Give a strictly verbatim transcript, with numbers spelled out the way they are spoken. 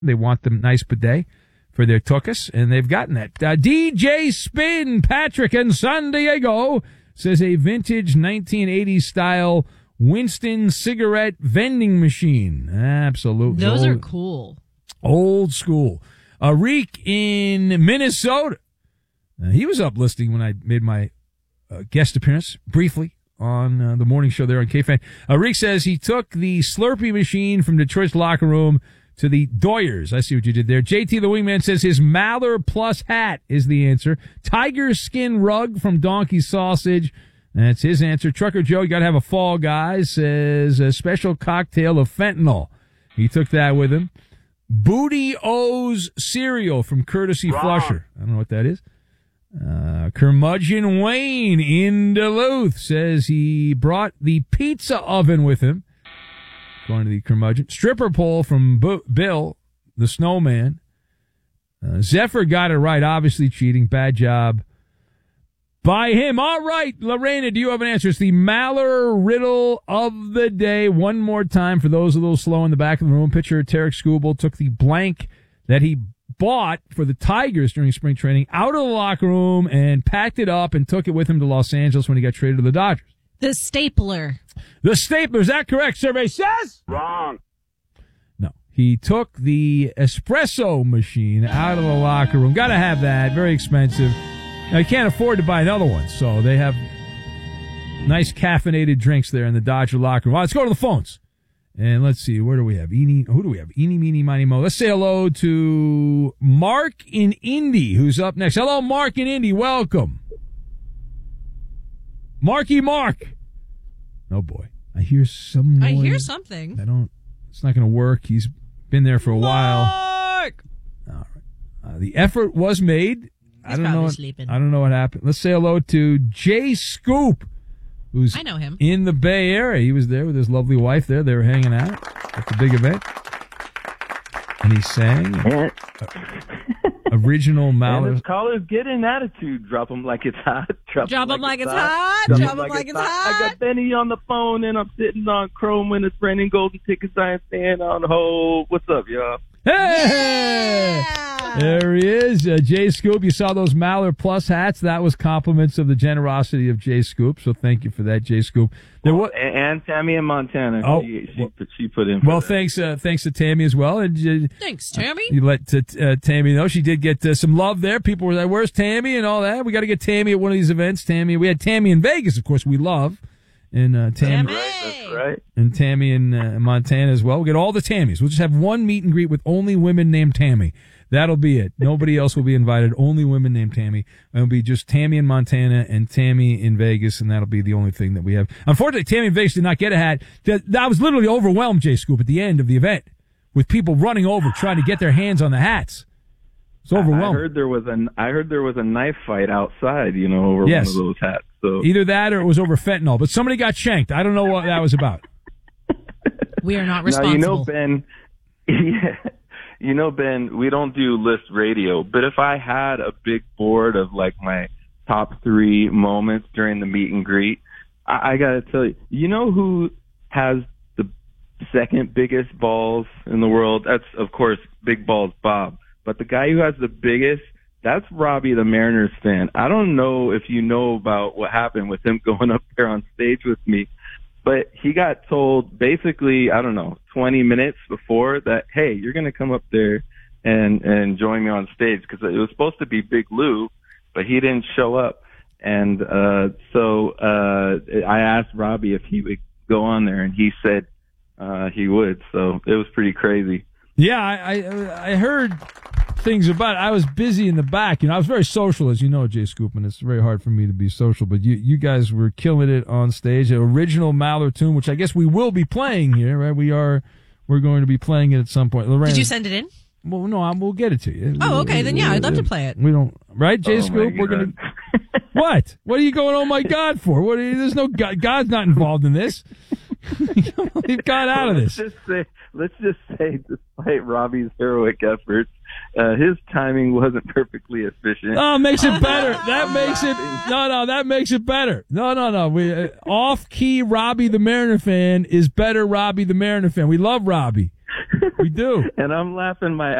They want the nice bidet for their tuchus, and they've gotten that. Uh, D J Spin, Patrick in San Diego, says a vintage nineteen eighties style Winston cigarette vending machine. Absolutely. Those old, are cool. Old school. Uh, Reek in Minnesota. Uh, he was up listening when I made my uh, guest appearance briefly on uh, the morning show there on K-Fan. Uh, Reek says he took the Slurpee machine from Detroit's locker room to the Doyers. I see what you did there. J T the Wingman says his Maller Plus hat is the answer. Tiger skin rug from Donkey Sausage. That's his answer. Trucker Joe, you got to have a Fall Guy, says a special cocktail of fentanyl. He took that with him. Booty O's cereal from Courtesy Wrong. Flusher. I don't know what that is. Uh, Curmudgeon Wayne in Duluth says he brought the pizza oven with him. Going to the Curmudgeon. Stripper pole from Bo- Bill, the snowman. Uh, Zephyr got it right, obviously cheating. Bad job by him. All right, Lorena, do you have an answer? It's the Maller riddle of the day. One more time for those a little slow in the back of the room. Pitcher Tarek Skubal took the blank that he bought for the Tigers during spring training out of the locker room and packed it up and took it with him to Los Angeles when he got traded to the Dodgers. The stapler. The stapler, is that correct? Survey says? Wrong. No. He took the espresso machine out of the locker room. Got to have that. Very expensive. Now, you can't afford to buy another one, so they have nice caffeinated drinks there in the Dodger locker room. Well, let's go to the phones. And let's see, where do we have? Eeny, who do we have? Eeny, meeny, miny, mo. Let's say hello to Mark in Indy, who's up next. Hello, Mark in Indy. Welcome. Marky Mark. Oh, boy. I hear some noise. I hear something. I don't, it's not going to work. He's been there for a while. Mark! All right. Uh, the effort was made. He's I don't probably know. What, sleeping. I don't know what happened. Let's say hello to Jay Scoop, who's I know him. in the Bay Area. He was there with his lovely wife there. They were hanging out at the big event. And he sang uh, original And Maller. his callers get an attitude. Drop them like it's hot. Drop, Drop 'em like it's hot. Drop Drop 'em 'em like it's hot. I got Benny on the phone and I'm sitting on Chrome when it's raining golden tickets. I ain't staying on hold. What's up, y'all? Hey! Yeah! There he is. Uh, Jay Scoop. You saw those Maller Plus hats. That was compliments of the generosity of Jay Scoop. So thank you for that, Jay Scoop. There was, And, and Tammy in Montana. Oh, she, she, she put in. For well, that. thanks, uh, thanks to Tammy as well. And uh, Thanks, Tammy. you let uh, uh, Tammy know she did get uh, some love there. People were like, "Where's Tammy?" and all that. We got to get Tammy at one of these events. Tammy, we had Tammy in Vegas, of course. We love, and uh, Tammy, Tammy. That's right. and Tammy in uh, Montana as well. We'll get all the Tammys. We'll just have one meet and greet with only women named Tammy. That'll be it. Nobody else will be invited. Only women named Tammy. It'll be just Tammy in Montana and Tammy in Vegas, and that'll be the only thing that we have. Unfortunately, Tammy in Vegas did not get a hat. I was literally overwhelmed, Jay Scoop, at the end of the event with people running over trying to get their hands on the hats. It's overwhelming. I heard there was an I heard there was a knife fight outside, you know, over Yes. one of those hats. So Either that or it was over fentanyl, but somebody got shanked. I don't know what that was about. We are not now responsible. you know, Ben. Yeah, you know, Ben. We don't do list radio, but if I had a big board of like my top three moments during the meet and greet, I, I got to tell you, you know who has the second biggest balls in the world? That's of course Big Balls Bob. But the guy who has the biggest, that's Robbie the Mariners fan. I don't know if you know about what happened with him going up there on stage with me, but he got told basically, I don't know, twenty minutes before that, hey, you're going to come up there and, and join me on stage, because it was supposed to be Big Lou, but he didn't show up. And uh, so uh, I asked Robbie if he would go on there, and he said uh, he would. So it was pretty crazy. Yeah, I, I I heard things about it. I was busy in the back. You know, I was very social, as you know, Jay Scoop, and it's very hard for me to be social. But you you guys were killing it on stage. The original Maller tune, which I guess we will be playing here, right? We are we're going to be playing it at some point. Lorraine, Did you send it in? Well, no, I'm, we'll get it to you. Oh, okay. Then yeah, I'd love to play it. We don't, right, Jay Oh, Scoop? my We're gonna. What? What are you going? Oh my God! For what? Are you, there's no God. God's not involved in this. Leave God out of this. Let's just say, let's just say, despite Robbie's heroic efforts, uh, his timing wasn't perfectly efficient. Oh, makes it better. That makes it no, no. That makes it better. No, no, no. We uh, off key. Robbie the Mariner fan is better. Robbie the Mariner fan. We love Robbie. We do. And I'm laughing my